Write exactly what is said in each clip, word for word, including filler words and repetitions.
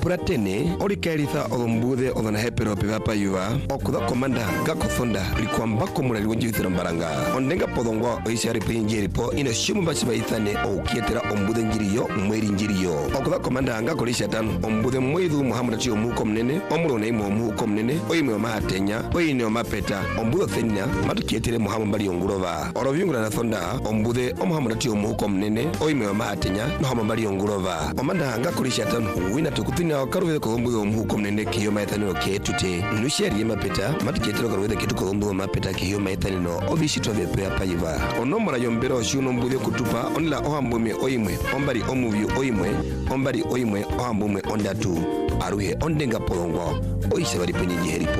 Puratene orikeritha odombuthe odona hepero pivapa yuva okutha komanda gakothonda rikwamba komulali wonjivithira mbaranga ondenga podongwa oisiari pinjiripo ina shumu bachi baithane okietera ombuthe njiriyo mweri njiriyo okutha komanda ngakolisha tano ombuthe mwithu Muhammad chiyo muko mnene omurona imo muko mnene oyimwe mahatenya oyine omapeta ombuthe thenya matukietere Muhammad bali ongurova orovyungula na thonda ombuthe omuhammad chiyo muko mnene oyimwe mahatenya no Muhammad bali ongurova omanda ngakolisha tano wina tukutina okaruve ko ombuthe omuko mnene kiyo maithaniro ketute nusheri yemapeta matukietere okaruve ketuko ombuthe mapeta kiyo maithaniro obishitwa bepe apayiva onomora yombero shuno ombuthe kutupa onla ohambume oyimwe ombali omuvyu oyimwe ombali oyimwe ohambume ondatu aruhe ondenga polongo oise bali penye heripo.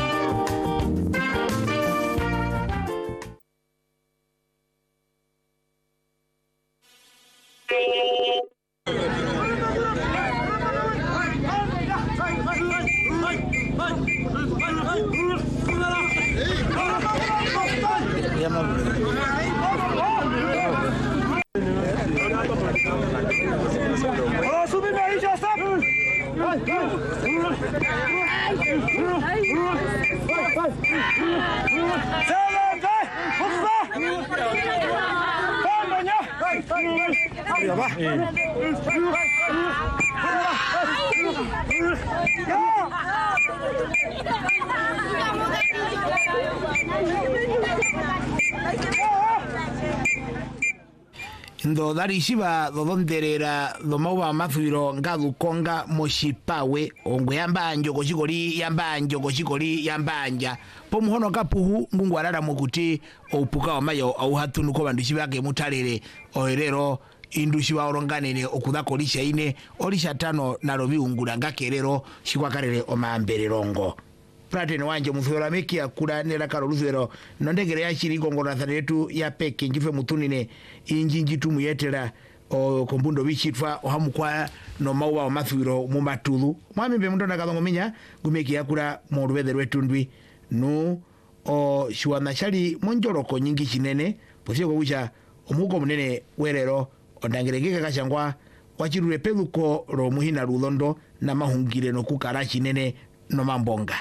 Ndo dari shiba dodonderera domauba mathwiro ngadukonga moshipawe ongwe yambanjo kochikoli yambanjo kochikoli yambanja pomuhono kapuhu ngungu arara mukuti opuka wamayo auhatunu ko bandu shibake mutalere oerero indushi wa oronganene okudakolisha ine olisha tano nalo biungula ngakerero shikwakarere omambererongo Puratene wanje muthora meki akura nera karo luzero nondegere yashiri gongora yetu ya peke njife mutunine injinji tumuyetera o kombundo bichitwa ohamukwa no mauwa mathwiro mu matulu mwami be mundona kalongo minya gumeki yakura mu rubethe rwetundwi no o shiwana shali monjoroko nyingi chinene posiko kucha omuko munene werero ondangereke kashangwa wachirure peluko ro muhina rulondo na mahungire no kukara chinene no mambonga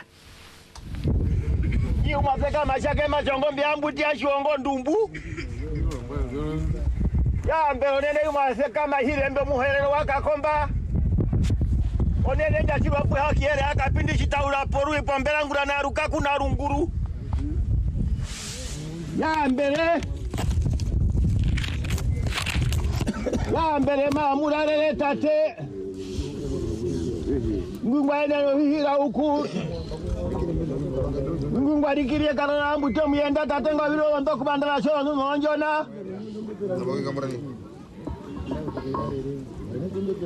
Iyo mapeka mashake machongo mbiambuti ya shiongo ndumbu ya mbe onene yu maseka mahire mbe muherero wakakomba onene njachiwa pwe hakiere haka pindi chitaula poru ipombela ngura na rukaku na runguru ya mbele ya mbele maamura lele tate ngungwa eneno hihira uku Mungu adikirie kana mbuto muyenda tatenga biro ndo kubandana sho nonjona